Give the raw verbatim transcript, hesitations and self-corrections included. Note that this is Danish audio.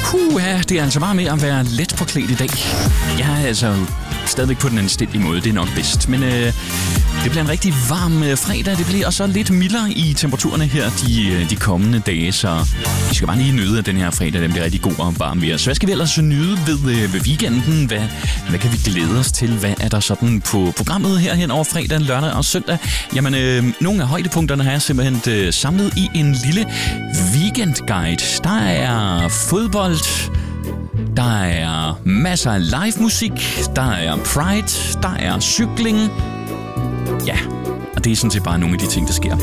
Puha, det er altså meget med at være let forklædt i dag. Jeg er altså stadigvæk på den anstændige måde, det er nok bedst. Men øh, det bliver en rigtig varm øh, fredag, det bliver også lidt mildere i temperaturerne her de, øh, de kommende dage, så vi skal bare lige nyde af den her fredag, den bliver rigtig god og varm ved os. Så hvad skal vi ellers nyde ved, øh, ved weekenden? Hvad, hvad kan vi glæde os til? Hvad er der sådan på programmet her hen over fredag, lørdag og søndag? Jamen, øh, nogle af højdepunkterne har jeg simpelthen øh, samlet i en lille weekendguide. Der er fodbold, der er masser af live musik, der er Pride, der er cykling. Ja, og det er sådan set bare nogle af de ting, der sker